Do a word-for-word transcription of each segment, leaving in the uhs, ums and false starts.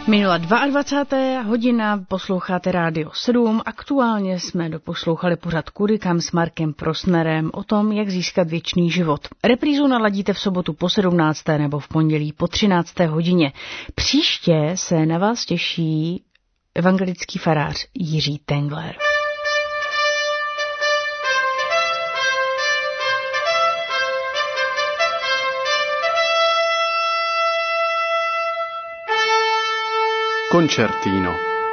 Minula dvacátá druhá hodina, posloucháte Rádio sedm. Aktuálně jsme doposlouchali pořad Kudy kam s Markem Prosnerem o tom, jak získat věčný život. Reprízu naladíte v sobotu po sedmnácté nebo v pondělí po třinácté hodině. Příště se na vás těší evangelický farář Jiří Tengler. Koncertino.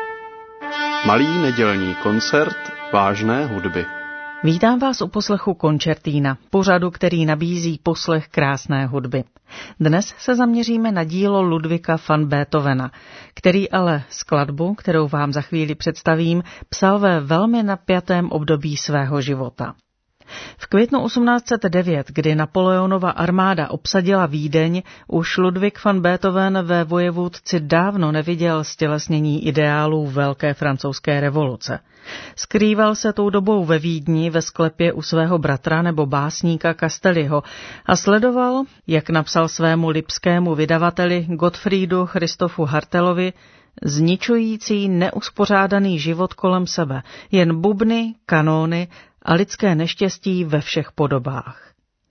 Malý nedělní koncert vážné hudby. Vítám vás u poslechu Koncertina, pořadu, který nabízí poslech krásné hudby. Dnes se zaměříme na dílo Ludwiga van Beethovena, který ale skladbu, kterou vám za chvíli představím, psal ve velmi napjatém období svého života. V květnu osmnáct set devět, kdy Napoleonova armáda obsadila Vídeň, už Ludwig van Beethoven ve vojevůdci dávno neviděl stělesnění ideálů velké francouzské revoluce. Skrýval se tou dobou ve Vídni ve sklepě u svého bratra nebo básníka Castelliho a sledoval, jak napsal svému lipskému vydavateli Gottfriedu Christophu Hartelovi, zničující neuspořádaný život kolem sebe, jen bubny, kanóny a lidské neštěstí ve všech podobách.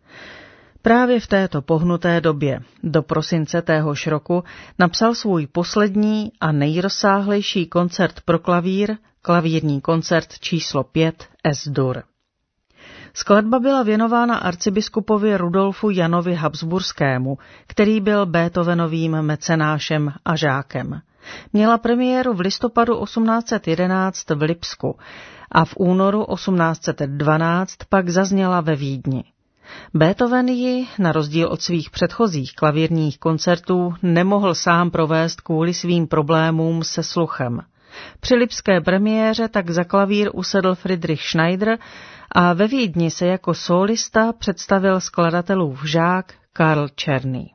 Právě v této pohnuté době, do prosince téhož roku, napsal svůj poslední a nejrozsáhlejší koncert pro klavír, klavírní koncert číslo pět Es-Dur. Skladba byla věnována arcibiskupovi Rudolfu Janovi Habsburskému, který byl Beethovenovým mecenášem a žákem. Měla premiéru v listopadu osmnáct set jedenáct v Lipsku a v únoru osmnáct set dvanáct pak zazněla ve Vídni. Beethoven ji, na rozdíl od svých předchozích klavírních koncertů, nemohl sám provést kvůli svým problémům se sluchem. Při lipské premiéře tak za klavír usedl Friedrich Schneider a ve Vídni se jako sólista představil skladatelův žák Karl Czerny.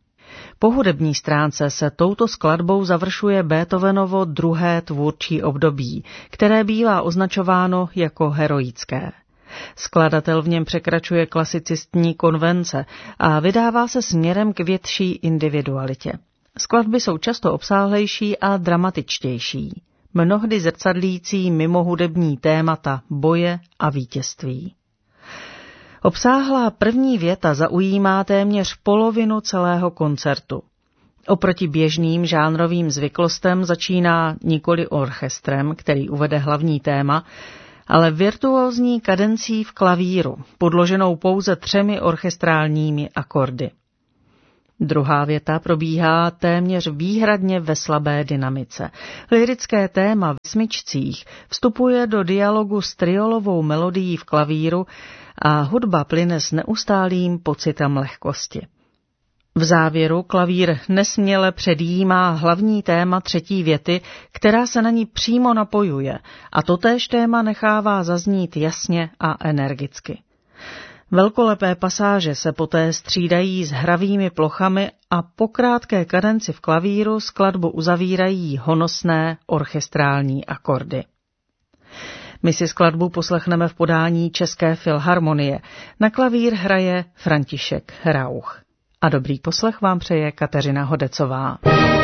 Po hudební stránce se touto skladbou završuje Beethovenovo druhé tvůrčí období, které bývá označováno jako heroické. Skladatel v něm překračuje klasicistní konvence a vydává se směrem k větší individualitě. Skladby jsou často obsáhlejší a dramatičtější, mnohdy zrcadlící mimohudební témata boje a vítězství. Obsáhlá první věta zaujímá téměř polovinu celého koncertu. Oproti běžným žánrovým zvyklostem začíná nikoli orchestrem, který uvede hlavní téma, ale virtuózní kadencí v klavíru, podloženou pouze třemi orchestrálními akordy. Druhá věta probíhá téměř výhradně ve slabé dynamice. Lyrické téma v smyčcích vstupuje do dialogu s triolovou melodií v klavíru a hudba plyne s neustálým pocitem lehkosti. V závěru klavír nesměle předjímá hlavní téma třetí věty, která se na ní přímo napojuje, a totéž téma nechává zaznít jasně a energicky. Velkolepé pasáže se poté střídají s hravými plochami a po krátké kadenci v klavíru skladbu uzavírají honosné orchestrální akordy. My si skladbu poslechneme v podání České filharmonie. Na klavír hraje František Rauch. A dobrý poslech vám přeje Kateřina Hodecová.